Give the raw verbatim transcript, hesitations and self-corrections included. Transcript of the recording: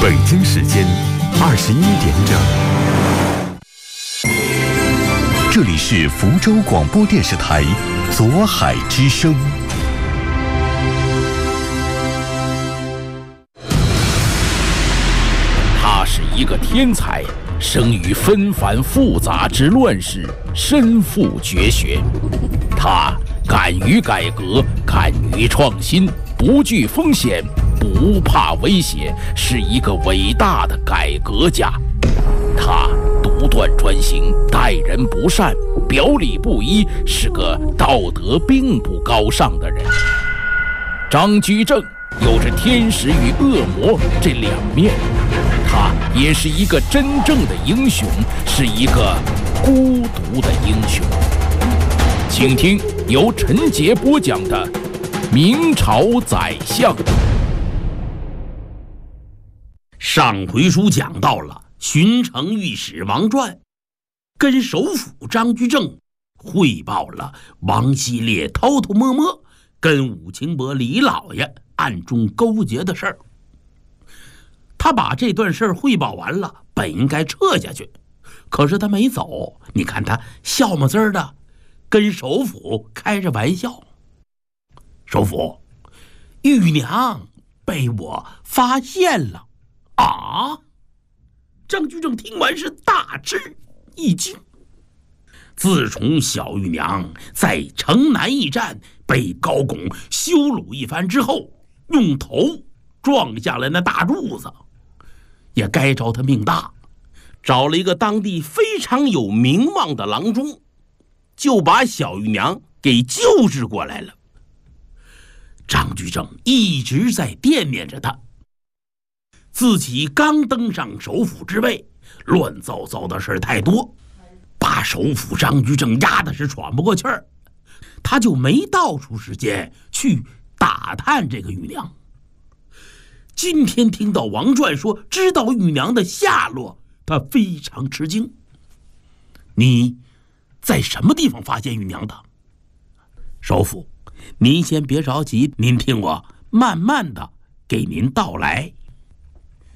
北京时间二十一点整，这里是福州广播电视台左海之声。 他是一个天才，生于纷繁复杂之乱世，身负绝学。他敢于改革，敢于创新，不惧风险，不怕威胁，是一个伟大的改革家。他独断专行，待人不善，表里不一，是个道德并不高尚的人。张居正有着天使与恶魔这两面，他也是一个真正的英雄，是一个孤独的英雄。请听由陈杰播讲的《明朝宰相》。 上回书讲到了巡城御史王传跟首辅张居正汇报了王希烈偷偷摸摸跟武清伯李老爷暗中勾结的事儿。他把这段事儿汇报完了，本应该撤下去，可是他没走。你看他笑么滋儿的跟首辅开着玩笑。首辅，玉娘被我发现了。啊！张居正听完是大吃一惊。自从小玉娘在城南驿站被高拱羞辱一番之后，用头撞下来那大柱子，也该着他命大，找了一个当地非常有名望的郎中，就把小玉娘给救治过来了。张居正一直在惦念着他。自己刚登上首辅之位，乱糟糟的事太多，把首辅张居正压的是喘不过气儿，他就没倒出时间去打探这个玉娘。今天听到王传说知道玉娘的下落，他非常吃惊。你在什么地方发现玉娘的？首辅，您先别着急，您听我慢慢的给您道来。